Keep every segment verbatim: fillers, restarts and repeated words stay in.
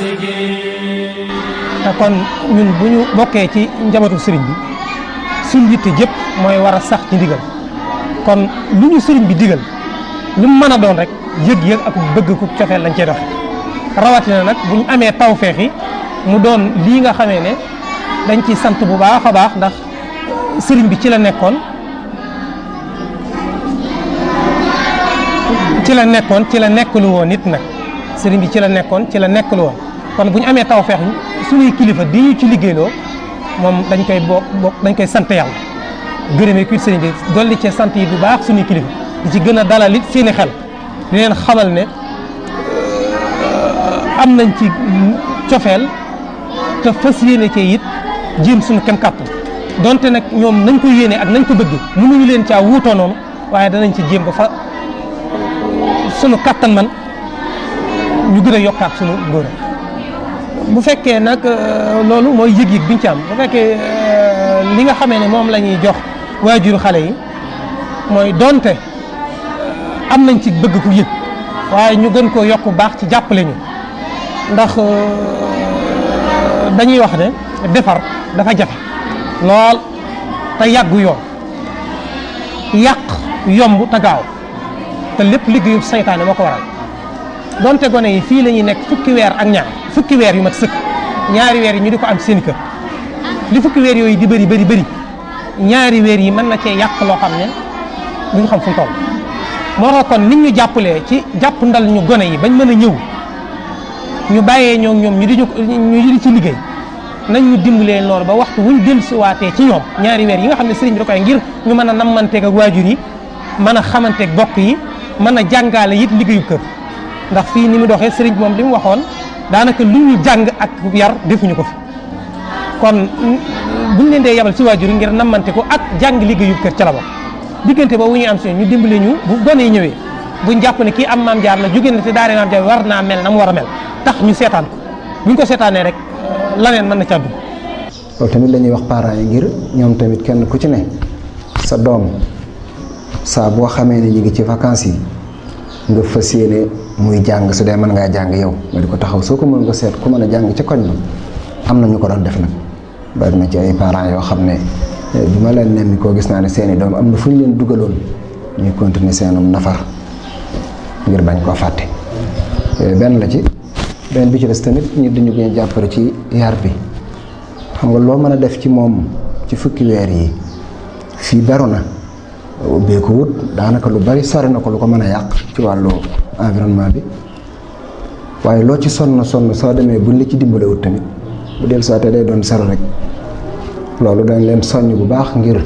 te kon ñun bu ñu bokkee ci njabootu sëriñ bi suñ yitte jëpp mooy war a sax ci ndigal kon lu ñu sëriñ bi digal lu mu mën a doon rek yëg-yëg ak bëgg ku cofeel lañ cey doxe rawatina nag bu ñu amee tawfeex yi mu doon lii nga xamee ne dañ ci sant bu baax a baax ndax sëriñ bi ci la nekkoon ci la nekkoon ci la nekkulu woon nit nag sëriñ bi ci la nekkoon ci la nekkulu woon kon bu ñu amee tawfeex suñuy kilifa di ñu ci liggéeyloo moom dañ koy bokk bokk dañ koy sant yàlla gërëmee kuit sëriñ bi dolli ci sant yi bu baax suñuy kilifa di ci gën a dalal it seeni xel di leen xamal ne am nañ ci cofeel te fas yéene cee it jéem suñu kem kàttan donte nag ñoom nañ ko yéene ak nañ ko bëgg mënuñu leen caa wuutoo noonu waaye danañ ci jéem ba fa sunu kàttan man ñu gën a yokkaat sunu ngóora bu fekkee nag loolu mooy yëg-yëg biñ ci am bu fekkee li nga xamee ne moom la ñuy jox waajuru xale yi mooy donte am nañ ci bëgg ku yëg waaye ñu gën koo yokk baax ci jàppale ñu ndax dañuy wax ne defar dafa jafe lool te yàggu yoon yàq yomb te gaaw te lépp liggéeyu saytaane moo ko waral donte gone yi fii la ñuy nekk fukki weer ak ñaar fukki weer yu mat sëkk ñaari weer yi ñu di ko am seen kër li fukki weer yooyu di bëri bëri bëri ñaari weer yi mën na cee yàq loo xam ne duñu xam fu mu toll moo tax kon nit ñu jàppalee ci jàpp ndal ñu gone yi bañ mën a ñëw ñu bàyyee ñoom ñoom ñu di ñu di ci liggéey nañ ñu dimbalee noonu ba waxtu wuñ dellu si waatee ci ñoom ñaari weer yi nga xam ne sëriñ bi da koy ngir ñu mën a nammanteeg ak waajur yi mën a xamanteeg bokk yi mën a jàngaale it liggéeyu kër ndax fii ni mu doxee sëriñ bi moom li mu waxoon daanaka lu ñu jàng ak yar defuñu ko fi kon buñ leen dee yabal ci waajur yi ngir nammante ko ak jàng liggéeyu kër ca la bokk diggante boobu ñuy am si ñu dimbale ñu bu gone yi ñëwee buñ jàpp ne kii am maam jaar la jóge na te daare maam jaar war naa mel na mu war a mel tax ñu seetaan ko buñ ko seetaanee rek laneen mën na ca dugg. loolu tamit la ñuy wax parents yi ngir ñoom tamit kenn ku ci ne sa doom saa boo xamee ne ñu ngi ci vacances yi nga fas yéene muy jàng su dee mën ngaa jàng yow nga di ko taxaw soo ko mën nga seet ku mën a jàng ci koñ ba am na ñu ko doon def nag bari na ci ay parents yoo xam ne bi ma leen nemmi koo gis naa ne seeni doom am na fu ñu leen dugaloon ñuy continuer seenum nafar ngir bañ koo fàtte benn la ci benn bi ci des tamit ñu dañu gën jàppale ci yar bi xam nga loo mën a def ci moom ci fukki weer yi fii beru na ubbeeku wut daanaka lu bari sori na ko lu ko mën a yàq ci wàllu environnement bi waaye loo ci sonn sonn soo demee buñ la ci dimbalewut tamit bu del soité day doon sero rek loolu dañ leen soññ bu baax ngir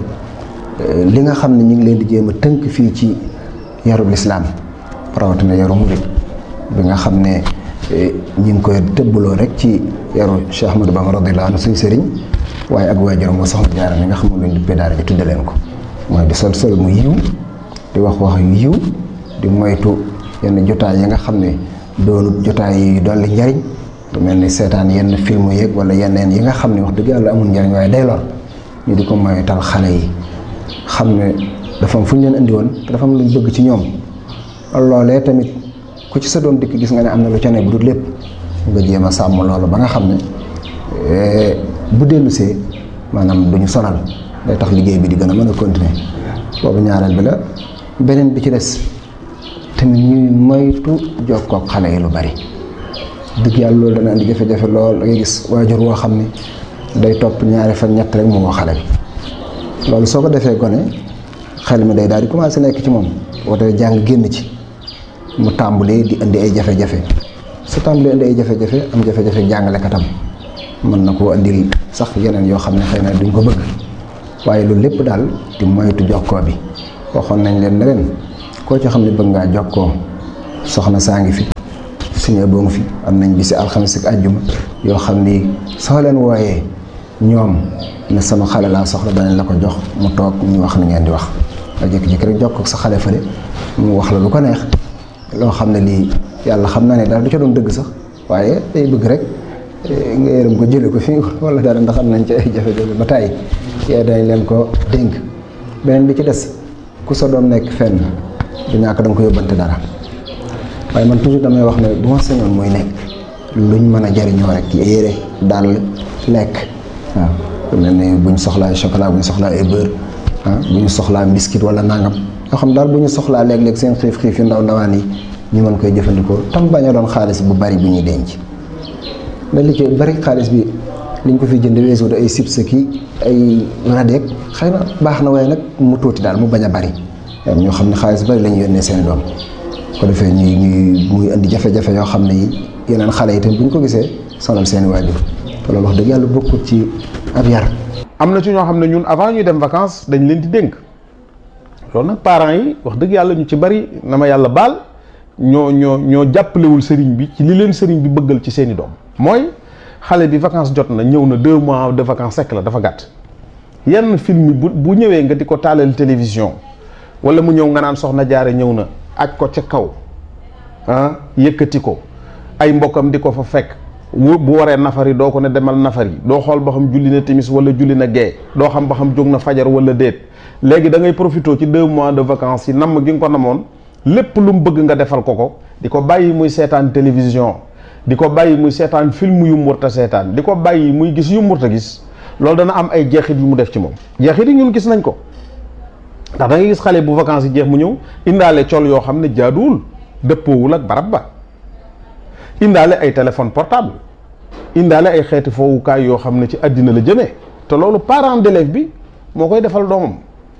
li nga xam ne ñu ngi leen di jéem a tënk fii ci yarub lislaam rawatina yaru murid bi nga xam ne ñu ngi koy tëbbaloo rek ci yaru Cheikh Ahmadou Bamba radiyallahu anhu suñ sëriñ waaye ak waajuram moo soxna Jaara mi nga xam ne luñ duppee daara ji tudde leen ko mooy di sol sol mu yiw di wax wax yu yiw di moytu yenn jotaay yi nga xam ne doonut jotaay yi dolli njariñ lu mel ni seetaan yenn film yeeg wala yeneen yi nga xam ne wax dëgg yàlla amul njariñ waaye day lor ñu di ko moytal xale yi xam ne dafa am fu ñu leen indi woon te dafa am luñ bëgg ci ñoom loolee tamit ku ci sa doom dikk gis nga ne am na lu ca ne bu dul lépp nga jéem a sàmm loolu ba nga xam ne bu dellusee maanaam duñu sonal day tax liggéey bi di gën a mën a continuer boobu ñaareel bi la beneen bi ci des tamit ñuy moytu jokkook xale yi lu bari dëgg yàlla loolu dana indi jafe-jafe lool da ngay gis waajur woo xam ne day topp ñaari fan ñett rek mu woo xale bi loolu soo ko defee gone xel mi day daal di commencé nekk ci moom woote jàng génn ci mu tàmbalee di indi ay jafe-jafe su tàmbalee indi ay jafe-jafe am jafe-jafe jàngalekatam mën na koo indil sax yeneen yoo xam ne xëy na duñ ko bëgg waaye loolu lépp daal di moytu jokkoo bi waxoon nañ leen ne leen koo ci xam ne bëgg ngaa jokkoo soxna saa ngi fi suñu boo ngi fi am nañ bisi alxames ak àjjuma yoo xam ni soo leen wooyee ñoom ne sama xale laa soxla danañ la ko jox mu toog ñu wax ni ngeen di wax nga jékki-jékki rek jokkoo ak sa xale fële mu wax la lu ko neex loo xam ne lii yàlla xam naa ne dara du ca doon dëgg sax waaye day bëgg rek nga yërëm ko jële ko fii wala dara ndax am nañ ci ay jafe-jafe ba tàyyi yee dañ leen ko dénk beneen bi ci des ku sa doom nekk fenn du ñàkk da nga ko yóbbante dara waaye man toujours damay wax ne bu ma sañoon muy nekk luñ mën a jariñoo rek yére dàll lekk waaw mel ne bu ñu soxlaa chocolat bu ñu soxlaa ay beurre ah bu ñu soxlaa biscuit wala nangam yoo xam daal bu ñu soxlaa léeg-léeg seen xiif-xiif yu ndaw ndawaan yi ñu mën koy jëfandikoo tam bañ a doon xaalis bu bari bu ñuy denc da li ci bari xaalis bi liñ ko fi jënd weesu ay chips ki ay radeek xëy na baax na waaye nag mu tuuti daal mu bañ a bari ñoo xam ne xaalis bari la ñu yónnee seen doom ko defee ñuy ñuy muy indi jafe-jafe yoo xam ne yi yeneen xale yi tam bu ñu ko gisee sonal seeni waajur te loolu wax dëgg yàlla bokkut ci ab yar. am na ci ñoo xam ne ñun avant ñuy dem vacances dañ leen di dénk loolu nag parents yi wax dëgg yàlla ñu ci bari na ma yàlla baal ñoo ñoo ñoo jàppalewul sëriñ bi ci li leen sëriñ bi bëggal ci seeni doom mooy xale bi vacances jot na ñëw na deux mois de vacances sekk la dafa gàtt yenn film bu bu ñëwee nga di ko taalal télévision wala mu ñëw nga naan soxna jaare ñëw na aj ko ca kaw ah yëkkati ko ay mbokkam di ko fa fekk bu waree nafari doo ko ne demal nafari doo xool ba xam julli na timis wala julli na gee doo xam ba xam jóg na fajar wala déet léegi da ngay profité ci deux mois de vacances yi namm gi nga ko namoon lépp lu mu bëgg nga defal ko ko di ko bàyyi muy seetaan télévision di ko bàyyi muy seetaan film yu mu warta seetaan di ko bàyyi muy gis yu mu warta gis loolu dana am ay jeexit yu mu def ci moom jeexit yi ñun gis nañ ko ndax da ngay gis xale bu vacances yi jeex mu ñëw indaale col yoo xam ne jaaduwul dëppoowul ak barab ba indaale ay téléphone portable indaale ay xeeti foowukaay yoo xam ne ci àddina la jëmee te loolu parent d'élève bi moo koy defal doomam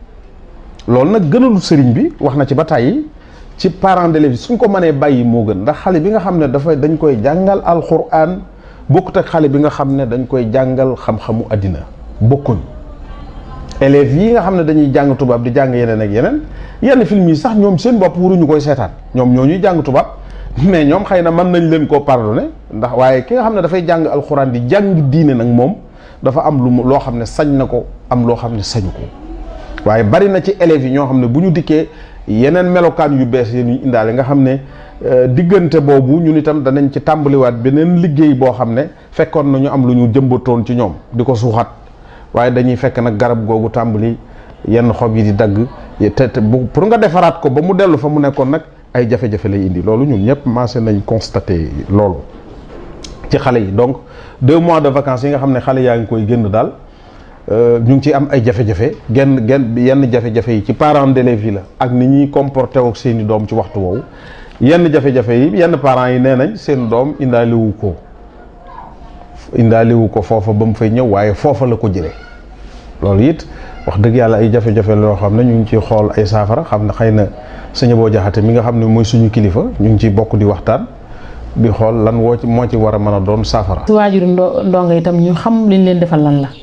loolu nag gënalu sëriñ bi wax na ci ba tàyyi ci parent d'élève bi suñ ko mënee bàyyi moo gën ndax xale bi nga xam ne dafay dañ koy jàngal alxuraan bokkut ak xale bi nga xam ne dañ koy jàngal xam-xamu àddina bokkuñ élèves yi nga xam ne dañuy jàng tubaab di jàng yeneen ak yeneen yenn film yi sax ñoom seen bopp waruñu koy seetaan ñoom ñoo ñuy jàng tubaab mais ñoom xëy na mën nañ leen koo pardonné ndax waaye ki nga xam ne dafay jàng alxuraan di jàng diine nag moom dafa am lu mu loo xam ne sañ na ko am loo xam ne sañu ko waaye bari na ci élèves yi ñoo xam ne bu ñu dikkee yeneen melokaan yu bees yi ñu indaale nga xam ne diggante boobu ñun itam danañ ci tàmbaliwaat beneen liggéey boo xam ne fekkoon na ñu am lu ñu jëmbatoon ci ñoom di ko suuxat waaye dañuy fekk nag garab googu tàmbali yenn xob yi di dagg te te pour nga defaraat ko ba mu dellu fa mu nekkoon nag ay jafe-jafe lay indi loolu ñun ñëpp commencé nañ constaté loolu ci xale yi donc deux mois de vacances yi nga xam ne xale yaa ngi koy génn daal ñu ngi ciy am ay jafe-jafe genn genn yenn jafe-jafe yi ci parents d'élèves yi la ak ni ñuy comporté ak seeni doom ci waxtu woowu yenn jafe-jafe yi yenn parents yi nee nañ seen doom indaalewu ko indaalewu ko foofa ba mu fay ñëw waaye foofa la ko jëlee loolu it wax dëgg yàlla ay jafe-jafe loo xam ne ñu ngi ciy xool ay saafara xam ne xëy na sëñ boo jaxate mi nga xam ne mooy suñu kilifa ñu ngi ciy bokk di waxtaan di xool lan woo ci moo ci war a mën a doon saafara. su waajuru ndo ndongo itam ñu xam liñ leen defal lan la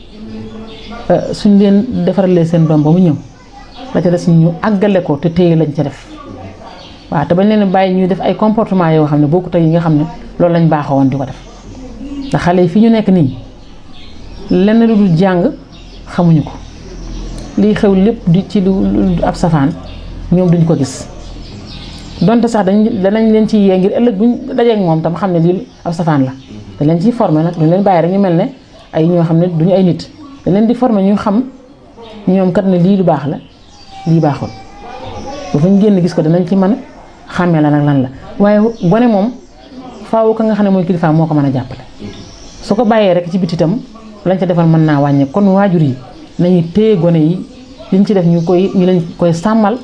suñ leen defaralee seen doom ba mu ñëw la ca des ñu àggale ko te téye lañ ca def waaw te bañ leen bàyyi ñuy def ay comportement yoo xam ne bokkut ak yi nga xam ne loolu lañ baaxoo woon di ko def ndax xale yi fi ñu nekk nii lenn lu dul jàng xamuñu ko liy xew lépp di ci lu ab safaan ñoom duñ ko gis donte sax dañ danañ leen ci yee ngir ëllëg buñ dajeek moom tam xam ne lii ab safaan la dañ leen ciy formé nag duñ leen bàyyi rek ñu mel ne ay ñoo xam ne duñu ay nit dañ leen di formé ñu xam ñoom kat ne lii lu baax la lii baaxul bu fa ñu génn gis ko danañ ci mën a xàmmee la nag lan la waaye gone moom faaw ka nga xam ne mooy kilifa moo ko mën a jàppale su ko bàyyee rek ci biti itam lañ ca defal mën naa wàññi kon waajur yi nañu téye gone yi liñ ci def ñu koy ñu leen koy sàmmal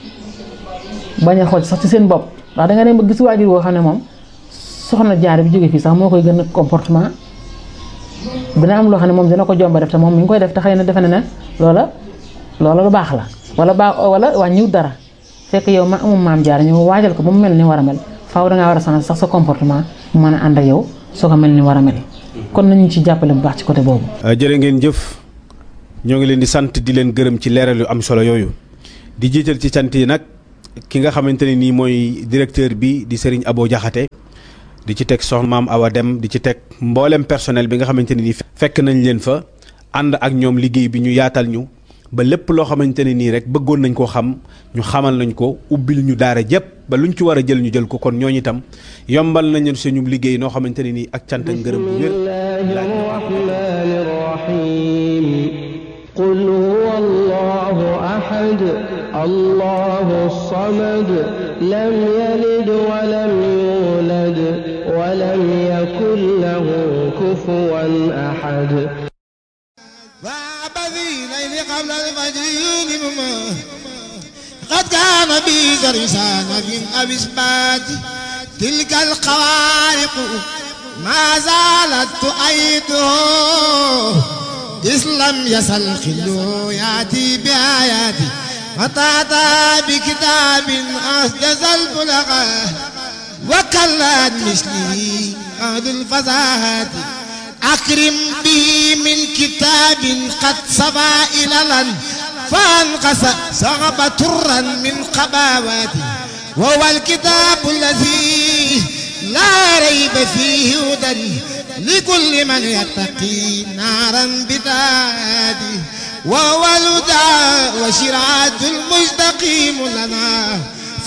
bañ a xool sax ci seen bopp ndax da nga dem ba gis waajur woo xam ne moom soxna jaar bi jóge fii sax moo koy gën a comportement dina am loo xam ne moom dina ko jomba def te moom mi ngi koy def te xëy na defe na ne loola loola lu baax la wala baax wala wàññiwut dara fekk yow ma amum maam jaar ñu waajal ko ba mu mel ni war a mel faaw dangaa war a changer sax sa comportement mu mën a ànd ak yow soo ko mel ni war a mel kon nañu ci jàppale bu baax ci côté boobu. jërë ngeen jëf ñoo ngi leen di sant di leen gërëm ci leeral yu am solo yooyu di jiital ci cant yi nag ki nga xamante ne nii mooy directeur bi di Serigne Abo Diakhaté di ci teg soxna maam Awa Dem di ci teg mboolem personnel bi nga xamante ne nii fekk nañ leen fa ànd ak ñoom liggéey bi ñu yaatal ñu ba lépp loo xamante ne nii rek bëggoon nañ koo xam ñu xamal nañ ko ubbil ñu daara jëpp ba luñ ci war a jël ñu jël ko kon ñooñu itam yombal nañu suñu liggéey noo xamante ne nii ak cant ak ngërëm bu wér. قل هو الله أحد الله الصمد لم يلد ولم يولد ولم يكن كفوا أحد. وعبدي ليل قبل الفجر يوم قد كان بي درسان في أبسبات تلك القوارق ما زالت تؤيده إذ لم يزل خلو يأتي بآياتي فتأتى بكتاب أسجز البلغاء وكلت مثلي أهل الفزاهات أكرم به من كتاب قد صفى إللا فانقص صعب ترا من قباواتي وهو الكتاب الذي لا ريب فيه هدى لكل من يتقي نارا بدادي وهو الهدى وشرعة المستقيم لنا